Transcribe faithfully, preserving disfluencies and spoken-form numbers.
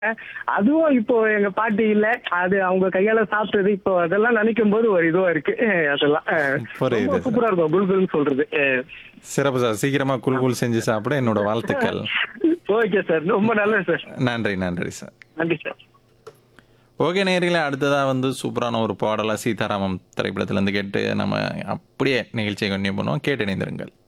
அதுவும் இப்போ எங்க பாட்டி இல்ல. அது அவங்க கையால சாப்பிட்டது இப்போ அதெல்லாம் நினைக்கும் போது ஒரு இதுவா இருக்கு. அஹ் அதெல்லாம் அஹ் ரொம்ப புரியுது சார். சூப்பரா இருக்கும் குல்குல்னு சொல்றது. சிறப்பு சார். சீக்கிரமா குல்குல் செஞ்சு சாப்பிட என்னோட வாழ்த்துக்கள். ஓகே சார், ரொம்ப நல்லது சார். நன்றி, நன்றி சார். நன்றி சார். ஓகே நேயர்களே, அடுத்ததா வந்து சூப்பரான ஒரு பாடலா சீதாராமம் திரைப்படத்திலிருந்து கேட்டு நம்ம அப்படியே நிகழ்ச்சியை கன்டினியூ பண்ணுவோம். கேட்டு இணைந்திருங்கள்.